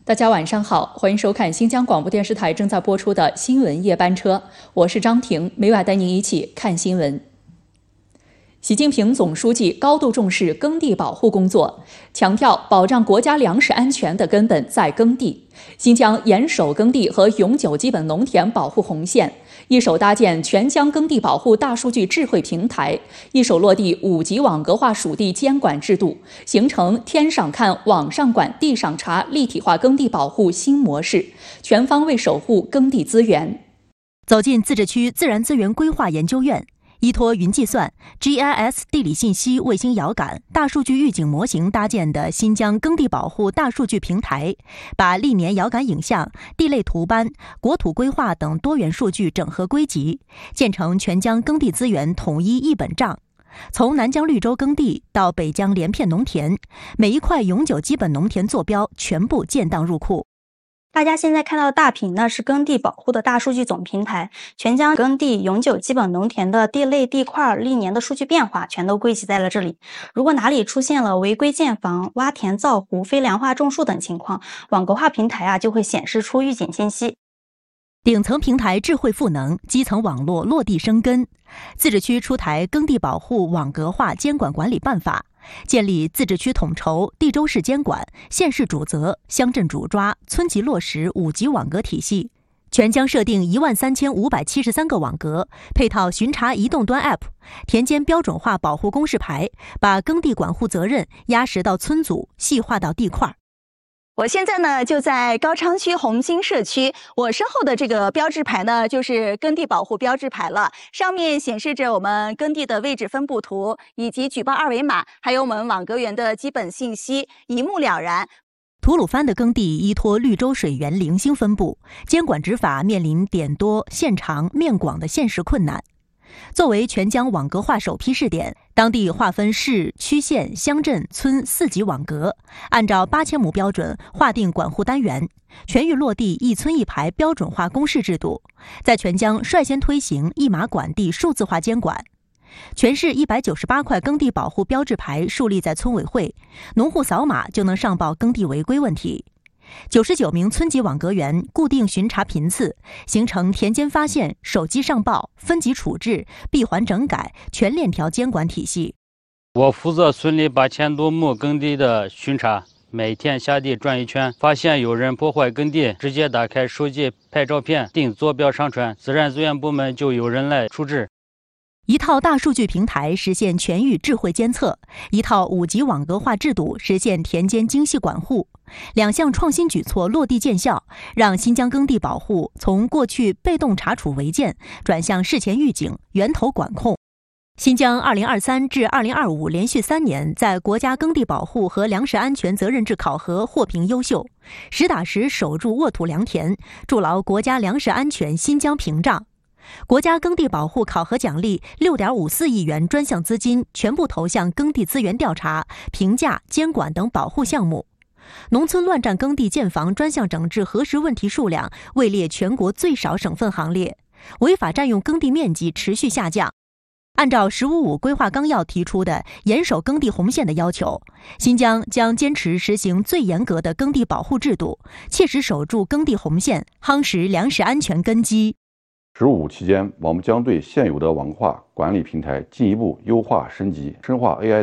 大家晚上好，欢迎收看新疆广播电视台正在播出的新闻夜班车，我是张婷，每晚带您一起看新闻。习近平总书记高度重视耕地保护工作，强调保障国家粮食安全的根本在耕地。新疆严守耕地和永久基本农田保护红线，一手搭建全疆耕地保护大数据智慧平台，一手落地5级网格化属地监管制度，形成天上看、网上管、地上查立体化耕地保护新模式，全方位守护耕地资源。 走进自治区自然资源规划研究院，依托云计算、GIS 地理信息卫星遥感、大数据预警模型搭建的新疆耕地保护大数据平台，把历年遥感影像、地类图斑、国土规划等多元数据整合归集，建成全疆耕地资源统一一本账。从南疆绿洲耕地到北疆连片农田，每一块永久基本农田坐标全部建档入库。 大家现在看到的大屏呢，是耕地保护的大数据总平台，全疆耕地永久基本农田的地类地块历年的数据变化全都归集在了这里。如果哪里出现了违规建房、挖田造湖、非良化种树等情况，网格化平台就会显示出预警信息。 顶层平台智慧赋能，基层网络落地生根。自治区出台耕地保护网格化监管管理办法，建立自治区统筹、地州市监管、县市主责、乡镇主抓、村级落实5级网格体系，全疆设定13573个网格，配套巡查移动端 App， 田间标准化保护公示牌，把耕地管护责任压实到村组，细化到地块。 我现在呢就在高昌区红星社区，我身后的这个标志牌呢就是耕地保护标志牌了，上面显示着我们耕地的位置分布图以及举报二维码，还有我们网格员的基本信息，一目了然。 吐鲁番的耕地依托绿洲水源零星分布，监管执法面临点多、线长、面广的现实困难。作为全疆网格化首批试点，当地划分市、区、县、乡镇、村4级网格，按照8000亩标准划定管护单元，全域落地一村一牌标准化公示制度，在全疆率先推行一码管地数字化监管。全市198块耕地保护标志牌树立在村委会，农户扫码就能上报耕地违规问题。99名村级网格员固定巡查频次，形成田间发现、手机上报、分级处置、闭环整改、全链条监管体系。 我负责村里8000多亩耕地的巡查，每天下地转一圈，发现有人破坏耕地，直接打开手机拍照片，定坐标上传，自然资源部门就有人来处置。 一套大数据平台实现全域智慧监测，一套5级网格化制度实现田间精细管护，两项创新举措落地见效，让新疆耕地保护从过去被动查处违建转向事前预警、源头管控。新疆2023至2025连续3年在国家耕地保护和粮食安全责任制考核获评优秀，实打实守住沃土良田，筑牢国家粮食安全新疆屏障。国家耕地保护考核奖励6.54亿元专项资金全部投向耕地资源调查、评价、监管等保护项目。农村乱占耕地建房专项整治核实问题数量位列全国最少省份行列，违法占用耕地面积持续下降。按照“15.5”规划纲要提出的严守耕地红线的要求，新疆将坚持实行最严格的耕地保护制度，切实守住耕地红线，夯实粮食安全根基。 “15”期间，我们将对现有的网格化管理平台进一步优化升级，深化 AI